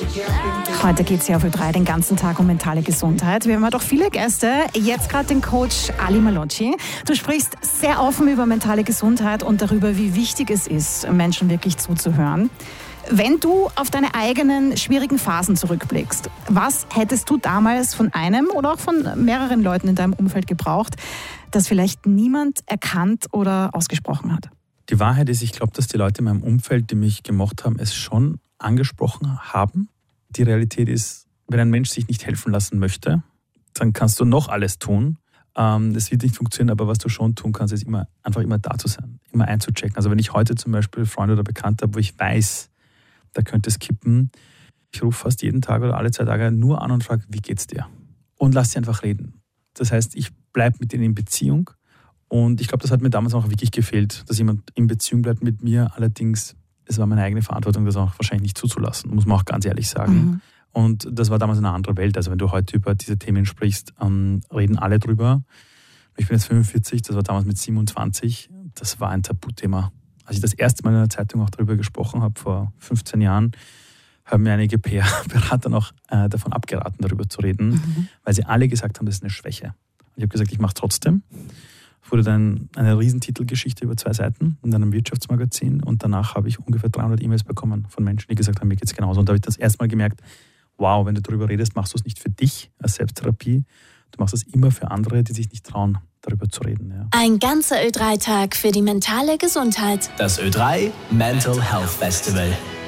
Heute geht es ja auf Ö3 den ganzen Tag um mentale Gesundheit. Wir haben heute auch viele Gäste. Jetzt gerade den Coach Ali Malocci. Du sprichst sehr offen über mentale Gesundheit und darüber, wie wichtig es ist, Menschen wirklich zuzuhören. Wenn du auf deine eigenen schwierigen Phasen zurückblickst, was hättest du damals von einem oder auch von mehreren Leuten in deinem Umfeld gebraucht, das vielleicht niemand erkannt oder ausgesprochen hat? Die Wahrheit ist, ich glaube, dass die Leute in meinem Umfeld, die mich gemocht haben, es schon angesprochen haben. Die Realität ist, wenn ein Mensch sich nicht helfen lassen möchte, dann kannst du noch alles tun. Das wird nicht funktionieren, aber was du schon tun kannst, ist einfach immer da zu sein, immer einzuchecken. Also wenn ich heute zum Beispiel Freunde oder Bekannte habe, wo ich weiß, da könnte es kippen, ich rufe fast jeden Tag oder alle 2 Tage nur an und frage, wie geht's dir? Und lass sie einfach reden. Das heißt, ich bleibe mit denen in Beziehung und ich glaube, das hat mir damals auch wirklich gefehlt, dass jemand in Beziehung bleibt mit mir. Allerdings, es war meine eigene Verantwortung, das auch wahrscheinlich nicht zuzulassen, muss man auch ganz ehrlich sagen. Mhm. Und das war damals eine andere Welt. Also wenn du heute über diese Themen sprichst, reden alle drüber. Ich bin jetzt 45, das war damals mit 27. Das war ein Tabuthema. Als ich das erste Mal in der Zeitung auch darüber gesprochen habe, vor 15 Jahren, haben mir einige PR-Berater noch davon abgeraten, darüber zu reden, weil sie alle gesagt haben, das ist eine Schwäche. Und ich habe gesagt, ich mache es trotzdem. Es wurde dann eine Riesentitelgeschichte über 2 Seiten in einem Wirtschaftsmagazin und danach habe ich ungefähr 300 E-Mails bekommen von Menschen, die gesagt haben, mir geht es genauso. Und da habe ich das erste Mal gemerkt, wow, wenn du darüber redest, machst du es nicht für dich als Selbsttherapie, du machst es immer für andere, die sich nicht trauen, darüber zu reden. Ja. Ein ganzer Ö3-Tag für die mentale Gesundheit. Das Ö3 Mental Health Festival.